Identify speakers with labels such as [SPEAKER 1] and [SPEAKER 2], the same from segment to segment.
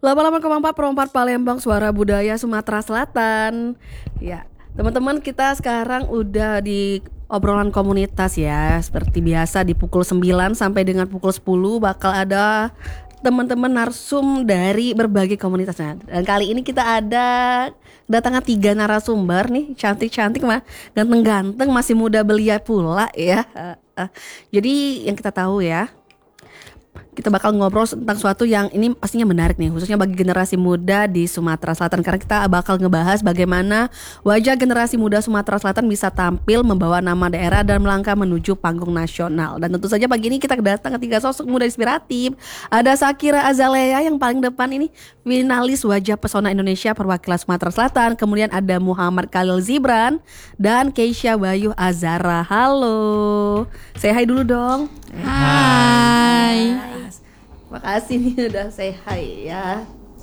[SPEAKER 1] Lama-lama Kemampat Perompat Palembang Suara Budaya Sumatera Selatan. Ya, teman-teman kita sekarang udah di obrolan komunitas ya. Seperti biasa di pukul 9 sampai dengan pukul 10 bakal ada teman-teman narsum dari berbagai komunitasnya. Dan kali ini kita ada kedatangan 3 narasumber nih, cantik-cantik mah, ganteng-ganteng, masih muda belia pula ya. Jadi yang kita tahu ya, kita bakal ngobrol tentang sesuatu yang ini pastinya menarik nih, khususnya bagi generasi muda di Sumatera Selatan. Karena kita bakal ngebahas bagaimana wajah generasi muda Sumatera Selatan bisa tampil membawa nama daerah dan melangkah menuju panggung nasional. Dan tentu saja pagi ini kita kedatangan 3 sosok muda inspiratif. Ada Shakira Azalea yang paling depan ini, finalis Wajah Pesona Indonesia perwakilan Sumatera Selatan. Kemudian ada Muhammad Khalil Zibran dan Keisha Bayu Azara. Halo, say hi dulu dong.
[SPEAKER 2] Hai.
[SPEAKER 1] Makasih nih udah say hi ya.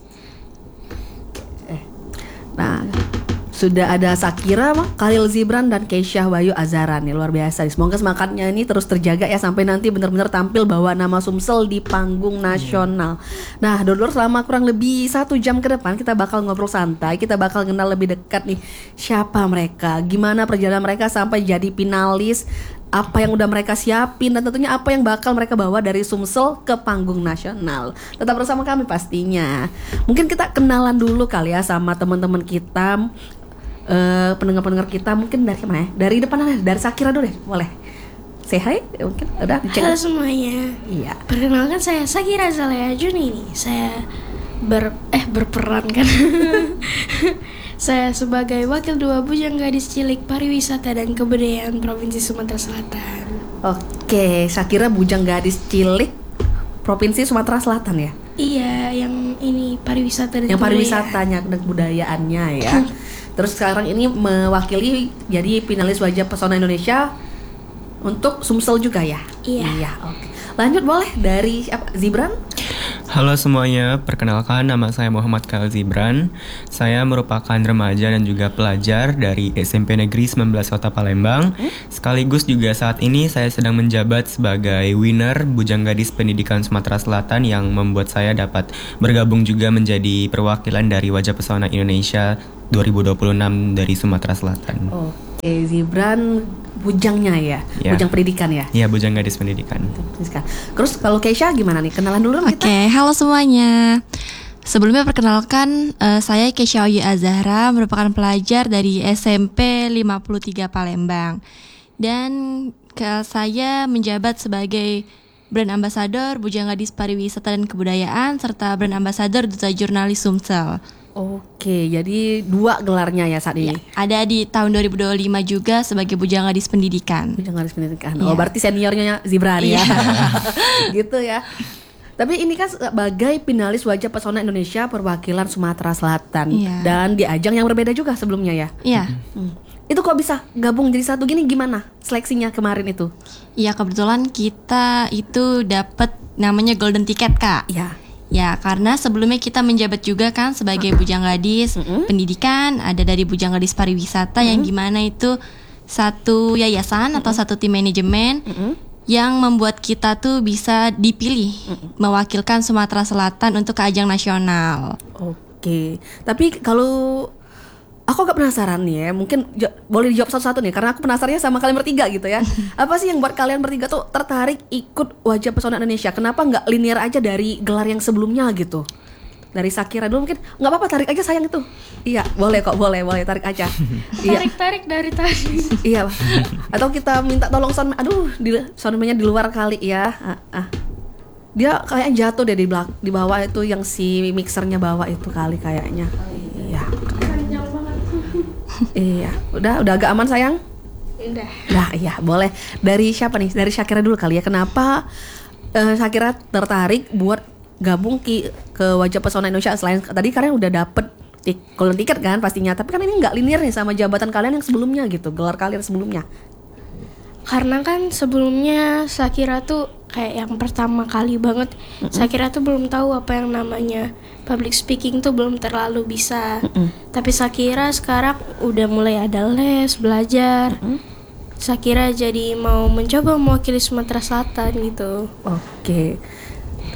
[SPEAKER 1] Nah, sudah ada Shakira, Khalil Zibran dan Keisha Bayu Azara nih, luar biasa. Semoga semangatnya ini terus terjaga ya sampai nanti benar-benar tampil bawa nama Sumsel di panggung nasional. Nah, dulur selama kurang lebih 1 jam ke depan kita bakal ngobrol santai, kita bakal kenal lebih dekat nih siapa mereka, gimana perjalanan mereka sampai jadi finalis, apa yang udah mereka siapin, dan tentunya apa yang bakal mereka bawa dari Sumsel ke panggung nasional. Tetap bersama kami pastinya. Mungkin kita kenalan dulu kali ya sama teman-teman kita, pendengar-pendengar kita. Mungkin dari mana ya? Dari depan aja, dari Shakira dulu deh, boleh. Say hi, mungkin udah dicek.
[SPEAKER 2] Halo semuanya.
[SPEAKER 1] Iya.
[SPEAKER 2] Perkenalkan saya Shakira Azalea Juni nih. Saya berperan kan. Saya sebagai wakil 2 Bujang Gadis Cilik Pariwisata dan Kebudayaan Provinsi Sumatera Selatan.
[SPEAKER 1] Oke, Shakira Bujang Gadis Cilik Provinsi Sumatera Selatan ya?
[SPEAKER 2] Iya, yang ini pariwisata dan
[SPEAKER 1] yang pariwisatanya dan kebudayaannya ya. Terus sekarang ini mewakili jadi finalis Wajah Pesona Indonesia untuk Sumsel juga ya?
[SPEAKER 2] Iya.
[SPEAKER 1] Oke. Lanjut boleh dari Zibran?
[SPEAKER 3] Halo semuanya, perkenalkan nama saya Muhammad Khalil Zibran. Saya merupakan remaja dan juga pelajar dari SMP Negeri 19 Kota Palembang. Sekaligus juga saat ini saya sedang menjabat sebagai winner Bujang Gadis Pendidikan Sumatera Selatan yang membuat saya dapat bergabung juga menjadi perwakilan dari Wajah Pesona Indonesia 2026 dari Sumatera Selatan.
[SPEAKER 1] Oke, Zibran bujangnya ya? Bujang pendidikan ya?
[SPEAKER 3] Iya, Bujang Gadis Pendidikan.
[SPEAKER 1] Terus kalau Keisha gimana nih? Kenalan dulu kita.
[SPEAKER 4] Oke, halo semuanya. Sebelumnya perkenalkan, saya Keisha Bayu Azara, merupakan pelajar dari SMP 53 Palembang. Dan saya menjabat sebagai Brand Ambassador Bujang Gadis Pariwisata dan Kebudayaan serta Brand Ambassador Duta Jurnalis Sumsel.
[SPEAKER 1] Oke, jadi 2 gelarnya ya saat ini.
[SPEAKER 4] Ya, ada di tahun 2025 juga sebagai Bujang Gadis Pendidikan.
[SPEAKER 1] Bujang Gadis Pendidikan.
[SPEAKER 4] Ya.
[SPEAKER 1] Oh, berarti seniornya Zibran ya. Gitu ya. Tapi ini kan sebagai finalis Wajah Pesona Indonesia perwakilan Sumatera Selatan.
[SPEAKER 4] Ya.
[SPEAKER 1] Dan di ajang yang berbeda juga sebelumnya ya.
[SPEAKER 4] Iya.
[SPEAKER 1] Itu kok bisa gabung jadi satu gini, gimana seleksinya kemarin itu?
[SPEAKER 4] Iya, kebetulan kita itu dapat namanya golden ticket, Kak.
[SPEAKER 1] Iya.
[SPEAKER 4] Ya, karena sebelumnya kita menjabat juga kan sebagai Bujang Gadis Pendidikan, ada dari Bujang Gadis Pariwisata yang gimana itu satu yayasan atau satu tim manajemen yang membuat kita tuh bisa dipilih mewakilkan Sumatera Selatan untuk ke ajang nasional.
[SPEAKER 1] Oke, tapi kalau aku agak penasaran nih ya, mungkin boleh dijawab satu-satu nih, karena aku penasarannya sama kalian bertiga gitu ya. Apa sih yang buat kalian bertiga tuh tertarik ikut Wajah Pesona Indonesia? Kenapa nggak linear aja dari gelar yang sebelumnya gitu? Dari Shakira dulu mungkin, nggak apa-apa tarik aja sayang itu. Iya, boleh kok, boleh tarik aja. Iya.
[SPEAKER 2] Tarik dari tadi.
[SPEAKER 1] Iya, atau kita minta tolong soundman-nya di luar kali ya. Dia kayak jatuh deh di bawah itu, yang si mixernya bawah itu kali kayaknya. Iya. Iya, udah agak aman sayang?
[SPEAKER 2] Udah.
[SPEAKER 1] Nah, iya, boleh. Dari siapa nih? Dari Shakira dulu kali ya. Kenapa Shakira tertarik buat gabung ke Wajah Pesona Indonesia? Selain tadi kalian udah dapet golden ticket kan pastinya, tapi kan ini nggak linear nih sama jabatan kalian yang sebelumnya gitu, gelar kalian sebelumnya.
[SPEAKER 2] Karena kan sebelumnya Shakira tuh kayak yang pertama kali banget, Shakira tuh belum tahu apa yang namanya public speaking tuh, belum terlalu bisa. Tapi Shakira sekarang udah mulai ada les, belajar. Shakira jadi mau mencoba mewakili Sumatera Selatan gitu.
[SPEAKER 1] Oke.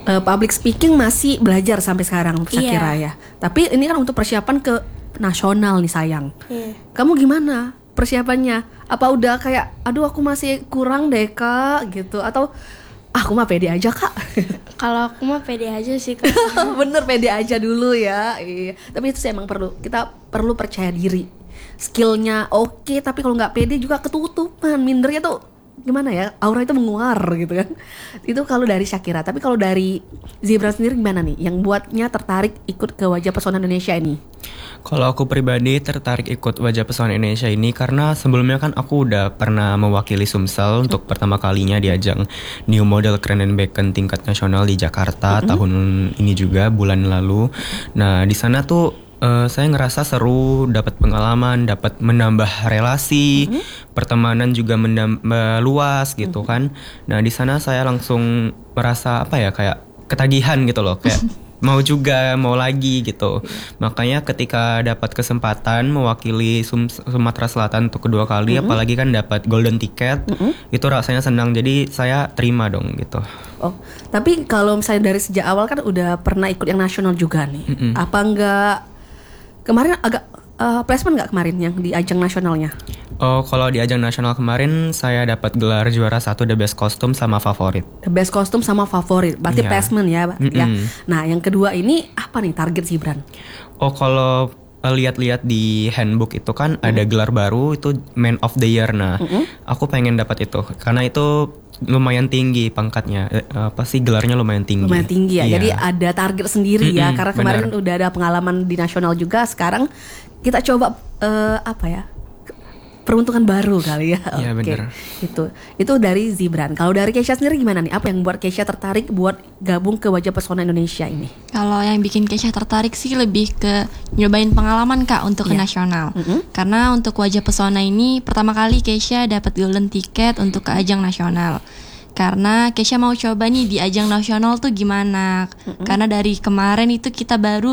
[SPEAKER 1] public speaking masih belajar sampai sekarang Shakira ya. Tapi ini kan untuk persiapan ke nasional nih sayang. Kamu gimana persiapannya? Apa udah kayak aduh aku masih kurang deh Kak gitu, atau aku mah pede aja Kak?
[SPEAKER 2] Kalau aku mah pede aja sih Kak.
[SPEAKER 1] Bener, pede aja dulu ya. Iya. Tapi itu sih emang kita perlu percaya diri. Skillnya oke, tapi kalau nggak pede juga ketutupan, mindernya tuh gimana ya, aura itu menguar gitu kan. Itu kalau dari Shakira. Tapi kalau dari Zibran sendiri gimana nih yang buatnya tertarik ikut ke Wajah Pesona Indonesia ini?
[SPEAKER 3] Kalau aku pribadi tertarik ikut Wajah Pesona Indonesia ini karena sebelumnya kan aku udah pernah mewakili Sumsel untuk pertama kalinya di ajang New Model Crown and Beacon tingkat nasional di Jakarta tahun ini juga bulan lalu. Nah di sana tuh saya ngerasa seru, dapat pengalaman, dapat menambah relasi, pertemanan juga menambah luas gitu kan. Nah di sana saya langsung merasa apa ya, kayak ketagihan gitu loh, kayak mau juga, mau lagi gitu. Makanya ketika dapat kesempatan mewakili Sumatera Selatan untuk kedua kali, apalagi kan dapat golden ticket, itu rasanya senang. Jadi saya terima dong gitu.
[SPEAKER 1] Oh, tapi kalau misalnya dari sejak awal kan udah pernah ikut yang nasional juga nih. Apa enggak kemarin agak placement nggak kemarin yang di ajang nasionalnya?
[SPEAKER 3] Oh, kalau di ajang nasional kemarin saya dapat gelar juara 1 The Best Costume sama favorit.
[SPEAKER 1] The Best Costume sama favorit, berarti placement ya, ya. Nah, yang kedua ini apa nih target Zibran?
[SPEAKER 3] Oh, kalau lihat-lihat di handbook itu kan ada gelar baru itu Man of the Year. Nah, aku pengen dapat itu karena itu lumayan tinggi pangkatnya, apa sih gelarnya lumayan tinggi.
[SPEAKER 1] Lumayan tinggi ya.
[SPEAKER 3] Iya.
[SPEAKER 1] Jadi ada target sendiri ya. Karena kemarin udah ada pengalaman di nasional juga. Sekarang kita coba apa ya? Peruntungan baru kali ya.
[SPEAKER 3] Iya,
[SPEAKER 1] Oke.
[SPEAKER 3] benar.
[SPEAKER 1] Itu dari Zibran. Kalau dari Keisha sendiri gimana nih? Apa yang buat Keisha tertarik buat gabung ke Wajah Pesona Indonesia ini?
[SPEAKER 4] Kalau yang bikin Keisha tertarik sih lebih ke nyobain pengalaman Kak untuk ke nasional. Karena untuk Wajah Pesona ini pertama kali Keisha dapat golden ticket untuk ke ajang nasional. Karena Keisha mau coba nih di ajang nasional tuh gimana. Karena dari kemarin itu kita baru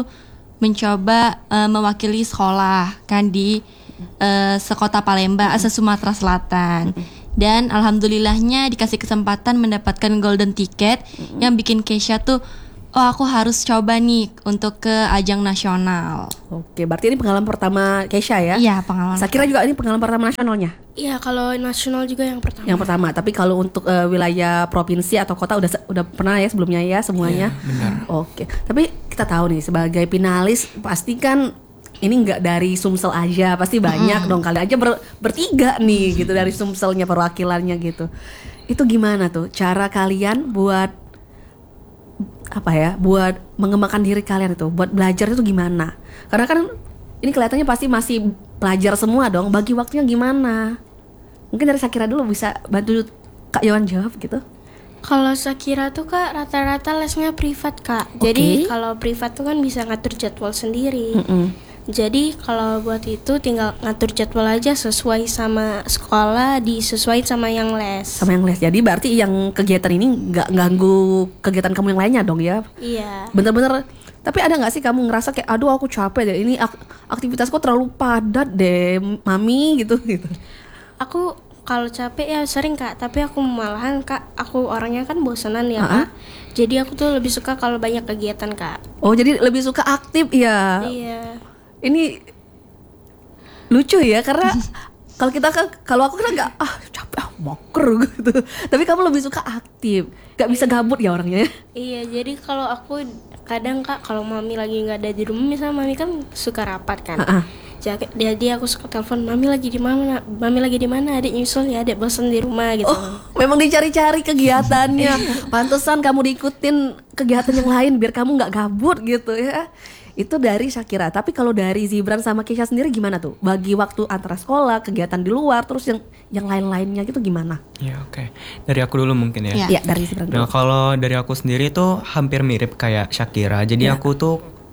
[SPEAKER 4] mencoba mewakili sekolah kan di sekota Palembang, se-Sumatera Selatan. Dan alhamdulillahnya dikasih kesempatan mendapatkan golden ticket yang bikin Keisha tuh, oh aku harus coba nih untuk ke ajang nasional.
[SPEAKER 1] Oke, berarti ini pengalaman pertama Keisha ya?
[SPEAKER 4] Iya, pengalaman.
[SPEAKER 1] Saya kira juga ini pengalaman pertama nasionalnya.
[SPEAKER 2] Iya, kalau nasional juga yang pertama.
[SPEAKER 1] Yang pertama, tapi kalau untuk wilayah provinsi atau kota udah pernah ya sebelumnya ya semuanya.
[SPEAKER 3] Benar.
[SPEAKER 1] Oke, tapi kita tahu nih sebagai finalis pasti kan ini nggak dari Sumsel aja, pasti banyak dong, kali aja bertiga nih gitu dari Sumselnya perwakilannya gitu. Itu gimana tuh cara kalian buat apa ya, buat mengembangkan diri kalian itu, buat belajar itu gimana? Karena kan ini kelihatannya pasti masih pelajar semua dong, bagi waktunya gimana? Mungkin dari Shakira dulu bisa bantu Kak Yohan jawab gitu.
[SPEAKER 2] Kalau Shakira tuh Kak rata-rata lesnya privat Kak. Jadi kalau privat tuh kan bisa ngatur jadwal sendiri. Jadi kalau buat itu tinggal ngatur jadwal aja sesuai sama sekolah, disesuaikan sama yang les.
[SPEAKER 1] Sama yang les. Jadi berarti yang kegiatan ini nggak ganggu kegiatan kamu yang lainnya dong ya?
[SPEAKER 2] Iya.
[SPEAKER 1] Bener-bener. Tapi ada nggak sih kamu ngerasa kayak aduh aku capek deh, ini aktivitasku terlalu padat deh mami gitu.
[SPEAKER 2] Aku kalau capek ya sering Kak, tapi aku malahan Kak, aku orangnya kan bosanan ya Kak. Jadi aku tuh lebih suka kalau banyak kegiatan Kak.
[SPEAKER 1] Oh jadi lebih suka aktif ya?
[SPEAKER 2] Iya.
[SPEAKER 1] Ini lucu ya karena kalau aku kan nggak capek moker gitu. Tapi kamu lebih suka aktif, nggak bisa gabut ya orangnya.
[SPEAKER 2] Iya, jadi kalau aku kadang Kak kalau mami lagi nggak ada di rumah, misalnya mami kan suka rapat kan. Jadi aku suka telepon mami lagi di mana, adik nyusul ya, adik bosan di rumah gitu.
[SPEAKER 1] Oh, memang dicari-cari kegiatannya. Pantesan kamu diikutin kegiatan yang lain biar kamu nggak gabut gitu ya. Itu dari Shakira. Tapi kalau dari Zibran sama Keisha sendiri gimana tuh? Bagi waktu antara sekolah, kegiatan di luar, terus yang lain-lainnya gitu gimana?
[SPEAKER 3] Ya oke. Dari aku dulu mungkin ya.
[SPEAKER 1] Iya, dari Zibran dulu.
[SPEAKER 3] Nah kalau dari aku sendiri tuh hampir mirip kayak Shakira. Jadi aku tuh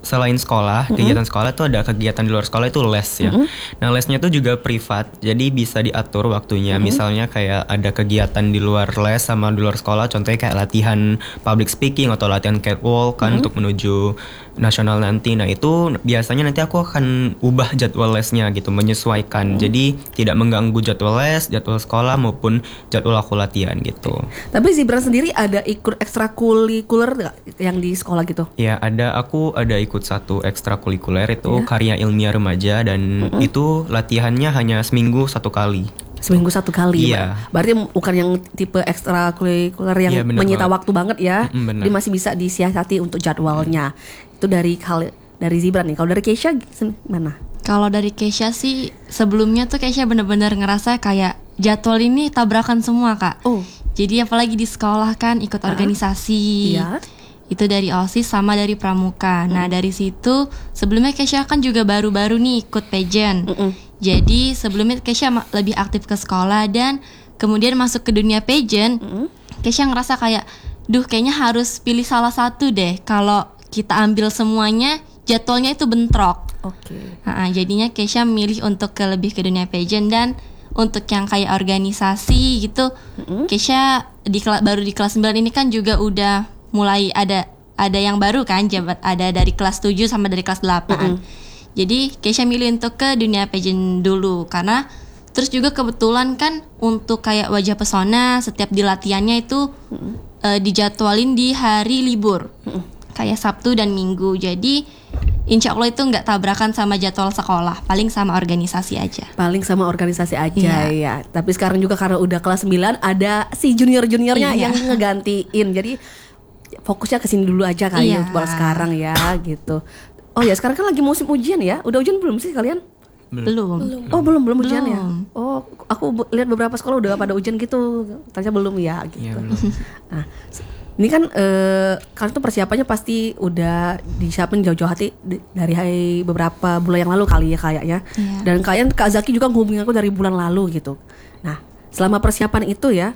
[SPEAKER 3] selain sekolah, kegiatan sekolah tuh ada kegiatan di luar sekolah itu les ya. Nah lesnya tuh juga privat, jadi bisa diatur waktunya. Misalnya kayak ada kegiatan di luar les sama di luar sekolah, contohnya kayak latihan public speaking atau latihan catwalk kan untuk menuju nasional nanti. Nah itu biasanya nanti aku akan ubah jadwal lesnya gitu, menyesuaikan. Jadi tidak mengganggu jadwal les, jadwal sekolah maupun jadwal aku latihan gitu.
[SPEAKER 1] Tapi Zibran sendiri ada ikut ekstrakurikuler nggak yang di sekolah gitu?
[SPEAKER 3] Ya aku ada ikut satu ekstrakurikuler itu karya ilmiah remaja dan itu latihannya hanya seminggu 1 kali.
[SPEAKER 1] Seminggu 1 kali.
[SPEAKER 3] Iya.
[SPEAKER 1] Berarti bukan yang tipe ekstrakurikuler yang
[SPEAKER 3] Iya, bener
[SPEAKER 1] menyita
[SPEAKER 3] banget.
[SPEAKER 1] waktu banget ya.
[SPEAKER 3] Bener.
[SPEAKER 1] Jadi masih bisa disiasati untuk jadwalnya. Itu dari Zibran nih. Kalau dari Keisha gimana?
[SPEAKER 4] Kalau dari Keisha sih sebelumnya tuh Keisha bener-bener ngerasa kayak jadwal ini tabrakan semua Kak.
[SPEAKER 1] Oh.
[SPEAKER 4] Jadi apalagi di sekolah kan ikut organisasi.
[SPEAKER 1] Iya.
[SPEAKER 4] Itu dari OSIS sama dari Pramuka. Nah dari situ sebelumnya Keisha kan juga baru-baru nih ikut pageant. Jadi sebelumnya Keisha lebih aktif ke sekolah dan kemudian masuk ke dunia pageant. Keisha ngerasa kayak, kayaknya harus pilih salah satu deh. Kalau kita ambil semuanya, jadwalnya itu bentrok.
[SPEAKER 1] Oke.
[SPEAKER 4] Jadinya Keisha milih untuk lebih ke dunia pageant dan untuk yang kayak organisasi gitu, Keisha baru di kelas 9 ini kan juga udah mulai ada yang baru kan, ada dari kelas 7 sama dari kelas 8. Jadi Keisha milih untuk ke dunia pageant dulu karena terus juga kebetulan kan untuk kayak wajah pesona setiap di latihannya itu dijadwalin di hari libur. Kayak Sabtu dan Minggu. Jadi insya Allah itu nggak tabrakan sama jadwal sekolah, paling sama organisasi aja.
[SPEAKER 1] Paling sama organisasi aja ya. Tapi sekarang juga karena udah kelas 9 ada si junior-juniornya yang ngegantiin. Jadi fokusnya ke sini dulu aja kali buat sekarang ya gitu. Oh ya sekarang kan lagi musim ujian ya. Udah ujian belum sih kalian?
[SPEAKER 4] Belum.
[SPEAKER 1] Oh belum ujian ya. Oh aku lihat beberapa sekolah udah pada ujian gitu. Ternyata belum ya gitu.
[SPEAKER 3] Iya, belum.
[SPEAKER 1] Nah ini kan kalian tuh persiapannya pasti udah disiapin jauh-jauh hati dari beberapa bulan yang lalu kali ya kayaknya. Dan kalian Kak Zaki juga menghubungi aku dari bulan lalu gitu. Nah selama persiapan itu ya,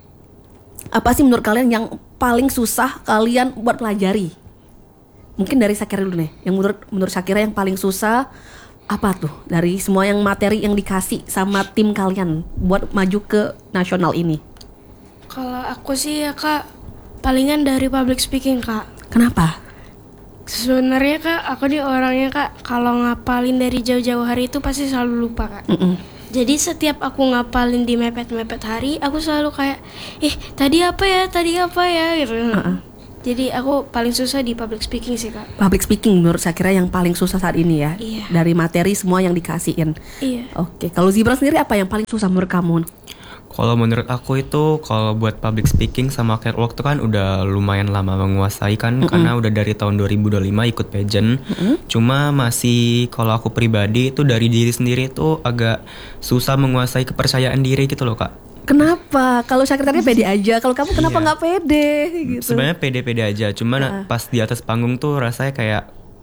[SPEAKER 1] apa sih menurut kalian yang paling susah kalian buat pelajari? Mungkin dari Shakira dulu nih. Yang menurut Shakira yang paling susah apa tuh dari semua yang materi yang dikasih sama tim kalian buat maju ke nasional ini?
[SPEAKER 2] Kalau aku sih ya Kak, palingan dari public speaking Kak.
[SPEAKER 1] Kenapa?
[SPEAKER 2] Sebenarnya Kak, aku nih orangnya Kak, kalau ngapalin dari jauh-jauh hari itu pasti selalu lupa Kak. Jadi setiap aku ngapalin di mepet-mepet hari, aku selalu kayak, tadi apa ya gitu. Jadi aku paling susah di public speaking sih Kak.
[SPEAKER 1] Public speaking menurut saya kira yang paling susah saat ini ya.
[SPEAKER 2] Iya.
[SPEAKER 1] Dari materi semua yang dikasihin.
[SPEAKER 2] Iya.
[SPEAKER 1] Oke, kalau Zibran sendiri apa yang paling susah menurut kamu?
[SPEAKER 3] Kalau menurut aku itu kalau buat public speaking sama catwalk itu kan udah lumayan lama menguasai kan karena udah dari tahun 2025 ikut pageant. Cuma masih kalau aku pribadi itu dari diri sendiri itu agak susah menguasai kepercayaan diri gitu loh Kak.
[SPEAKER 1] Kenapa? Kalau Shakira tadi pede aja, kalau kamu kenapa nggak pede gitu?
[SPEAKER 3] Sebenarnya pede-pede aja, cuman pas di atas panggung tuh rasanya kayak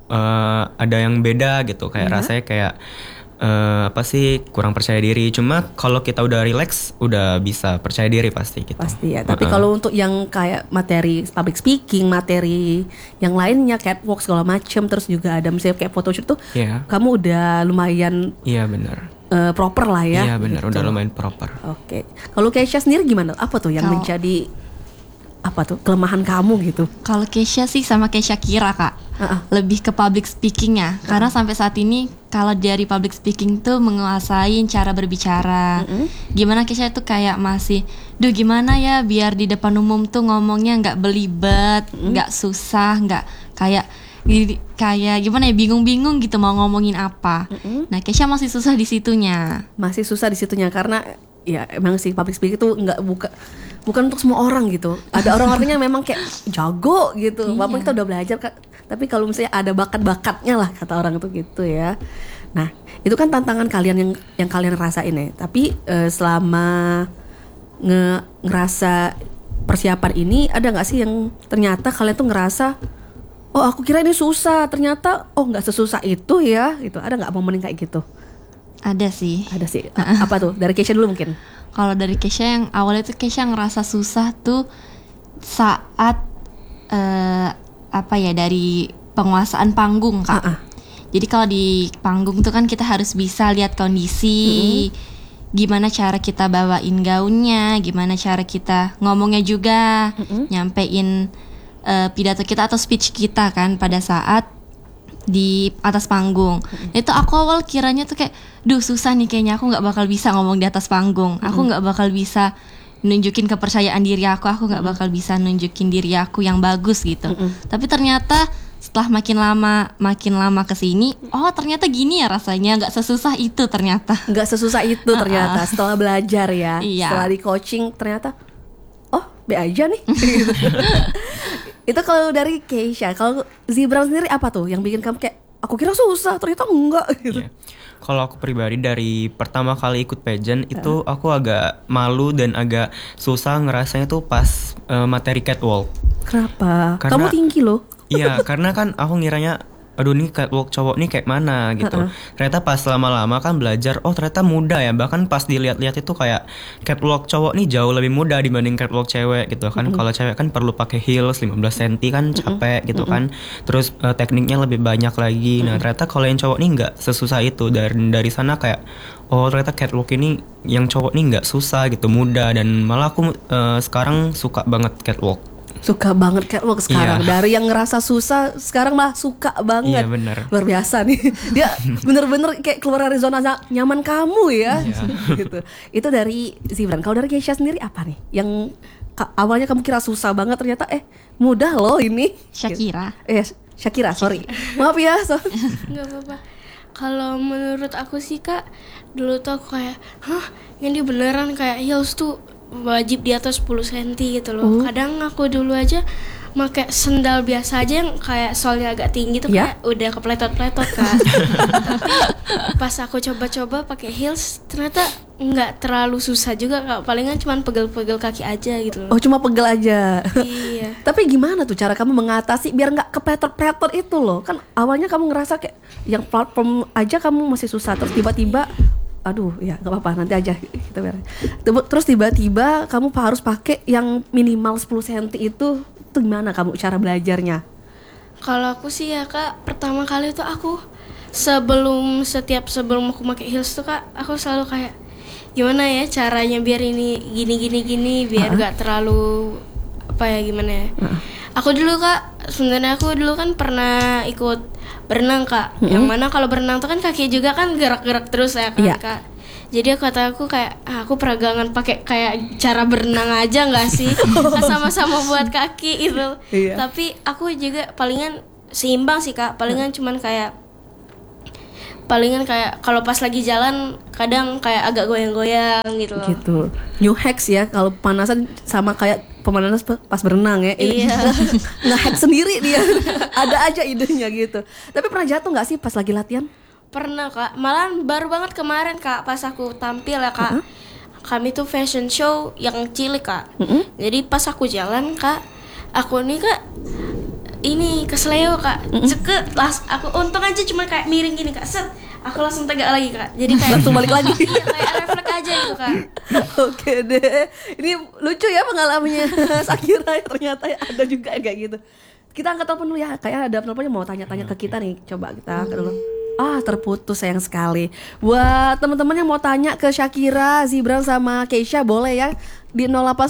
[SPEAKER 3] ada yang beda gitu, kayak rasanya kayak apa sih kurang percaya diri. Cuma kalau kita udah relax, udah bisa percaya diri pasti gitu.
[SPEAKER 1] Pasti ya. Tapi kalau untuk yang kayak materi public speaking, materi yang lainnya catwalk segala macam, terus juga ada misalnya kayak photoshoot tuh, kamu udah lumayan.
[SPEAKER 3] Iya benar.
[SPEAKER 1] Proper lah ya.
[SPEAKER 3] Iya benar,
[SPEAKER 1] gitu.
[SPEAKER 3] udah lumayan proper.
[SPEAKER 1] Oke. Kalau Keisha sendiri gimana? Apa tuh yang menjadi kelemahan kamu gitu?
[SPEAKER 4] Kalau Keisha sih sama Keisha Kira Kak, lebih ke public speakingnya. Karena sampai saat ini kalau dari public speaking tuh menguasai cara berbicara. Gimana Keisha tuh kayak masih, gimana ya biar di depan umum tuh ngomongnya nggak belibet, nggak susah, nggak kayak gimana ya, bingung-bingung gitu mau ngomongin apa. Nah Keisha masih susah di situnya.
[SPEAKER 1] Masih susah di situnya karena ya emang sih public speaking itu bukan untuk semua orang gitu. Ada orang-orangnya memang kayak jago gitu. Walaupun kita udah belajar tapi kalau misalnya ada bakat-bakatnya lah kata orang itu gitu ya. Nah itu kan tantangan kalian yang kalian rasain ya. Tapi selama ngerasa persiapan ini ada nggak sih yang ternyata kalian tuh ngerasa, oh aku kira ini susah, ternyata nggak sesusah itu ya gitu. Ada nggak momen kayak gitu?
[SPEAKER 4] Ada sih.
[SPEAKER 1] Apa tuh? Dari Keisha dulu mungkin.
[SPEAKER 4] Kalau dari Keisha yang awalnya tuh Keisha ngerasa susah tuh saat dari penguasaan panggung, Kak. Jadi kalau di panggung tuh kan kita harus bisa lihat kondisi, gimana cara kita bawain gaunnya, gimana cara kita ngomongnya juga, nyampein pidato kita atau speech kita kan pada saat di atas panggung. Itu aku awal kiranya tuh kayak, duh susah nih kayaknya, aku nggak bakal bisa ngomong di atas panggung, aku nggak bakal bisa nunjukin kepercayaan diri aku nggak bakal bisa nunjukin diri aku yang bagus gitu. Tapi ternyata setelah makin lama kesini, oh ternyata gini ya rasanya, nggak sesusah itu ternyata.
[SPEAKER 1] Nggak sesusah itu ternyata setelah belajar ya.
[SPEAKER 4] Iya.
[SPEAKER 1] Setelah di coaching ternyata, oh be aja nih. Itu kalau dari Keisha. Kalau Zibran sendiri apa tuh yang bikin kamu kayak, aku kira susah ternyata enggak gitu.
[SPEAKER 3] Iya. Kalau aku pribadi dari pertama kali ikut pageant itu aku agak malu dan agak susah ngerasanya tuh pas materi catwalk.
[SPEAKER 1] Kenapa?
[SPEAKER 3] Karena-
[SPEAKER 1] Kamu tinggi loh.
[SPEAKER 3] Iya, karena kan aku ngiranya, aduh nih catwalk cowok nih kayak mana gitu. Ternyata pas lama-lama kan belajar, oh ternyata mudah ya. Bahkan pas dilihat-lihat itu kayak catwalk cowok nih jauh lebih mudah dibanding catwalk cewek gitu kan. Kalau cewek kan perlu pakai heels 15 cm kan capek gitu kan. Terus tekniknya lebih banyak lagi. Nah ternyata kalau yang cowok nih nggak sesusah itu. Dari sana kayak, oh ternyata catwalk ini yang cowok nih nggak susah gitu, mudah. Dan malah aku sekarang suka banget catwalk.
[SPEAKER 1] Suka banget catwalk sekarang.
[SPEAKER 3] Iya.
[SPEAKER 1] Dari yang ngerasa susah sekarang malah suka banget.
[SPEAKER 3] Iya, bener.
[SPEAKER 1] Luar biasa nih. Dia bener-bener kayak keluar dari zona nyaman kamu ya.
[SPEAKER 3] Iya.
[SPEAKER 1] Gitu. Itu dari Zibran. Kalau dari Keisha sendiri apa nih? Yang awalnya kamu kira susah banget ternyata mudah loh ini.
[SPEAKER 4] Shakira.
[SPEAKER 1] Shakira, sorry. Maaf ya.
[SPEAKER 2] Nggak apa-apa. Kalau menurut aku sih Kak, dulu tuh aku kayak, ini beneran kayak heels tuh wajib di atas 10 cm gitu loh. Kadang aku dulu aja pakai sendal biasa aja yang kayak solnya agak tinggi tuh kayak udah kepletot-pletot Kak. Tapi pas aku coba-coba pakai heels ternyata nggak terlalu susah juga Kak. Palingan cuma pegel-pegel kaki aja gitu loh.
[SPEAKER 1] Oh, cuma pegel aja.
[SPEAKER 2] Iya.
[SPEAKER 1] Tapi gimana tuh cara kamu mengatasi biar nggak kepletot-pletot itu loh? Kan awalnya kamu ngerasa kayak yang platform aja kamu masih susah, terus tiba-tiba aduh ya nggak apa-apa nanti aja kita beres. Terus tiba-tiba kamu harus pakai yang minimal 10 cm itu gimana kamu cara belajarnya?
[SPEAKER 2] Kalau aku sih ya Kak, pertama kali tuh aku sebelum aku pakai heels tuh Kak, aku selalu kayak gimana ya caranya biar ini gini biar gak terlalu apa ya gimana ya. Aku dulu Kak, sebenarnya aku dulu kan pernah ikut berenang Kak. Yang mana kalau berenang tuh kan kaki juga kan gerak-gerak terus ya kan Kak. Jadi aku kayak aku peragangan pakai kayak cara berenang aja nggak sih? Sama-sama buat kaki itu. Tapi aku juga palingan seimbang sih Kak. Palingan kalau pas lagi jalan kadang kayak agak goyang-goyang gitu loh.
[SPEAKER 1] Gitu. New hacks ya kalau pemanasan sama kayak pemanasan pas berenang ya.
[SPEAKER 2] Iya.
[SPEAKER 1] Nge-hack sendiri dia. Ada aja idenya gitu. Tapi pernah jatuh nggak sih pas lagi latihan?
[SPEAKER 2] Pernah Kak, malah baru banget kemarin Kak pas aku tampil ya Kak. Kami tuh fashion show yang cilik Kak. Jadi pas aku jalan Kak, aku nih Kak ini kesleo Kak. Ceket, aku untung aja cuma kayak miring gini Kak. Set, aku langsung tegak lagi Kak. Jadi kayak
[SPEAKER 1] Langsung balik lagi.
[SPEAKER 2] Iya, kayak refleks aja gitu Kak.
[SPEAKER 1] Oke deh. Ini lucu ya pengalamannya Shakira ternyata ada juga kayak gitu. Kita angkat telepon dulu ya. Kayak ada teleponnya mau tanya-tanya ke kita nih. Coba kita angkat dulu. Terputus sayang sekali. Buat teman-teman yang mau tanya ke Shakira, Zibran sama Keisha boleh ya di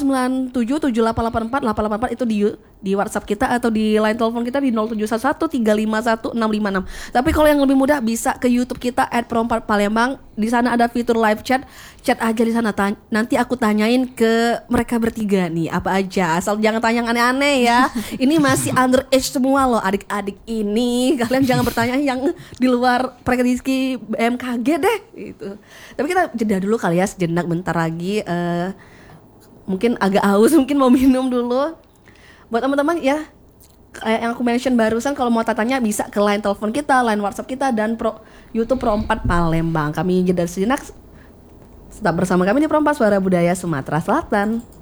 [SPEAKER 1] 08977884 itu di WhatsApp kita atau di line telepon kita di 0711351656. Tapi kalau yang lebih mudah bisa ke YouTube kita @pro4palembang. Di sana ada fitur live chat. Chat aja di sana. Nanti aku tanyain ke mereka bertiga nih apa aja. Asal jangan tanya yang aneh-aneh ya. Ini masih underage semua loh adik-adik ini. Kalian jangan bertanya yang di luar prediksi BMKG deh gitu. Tapi kita jeda dulu kali ya sejenak bentar lagi. Mungkin agak haus, mungkin mau minum dulu. Buat teman-teman ya, kayak yang aku mention barusan, kalau mau tanya bisa ke line telepon kita, line WhatsApp kita, dan YouTube Pro4 Palembang. Kami jeda sejenak, tetap bersama kami di Pro4 Suara Budaya Sumatera Selatan.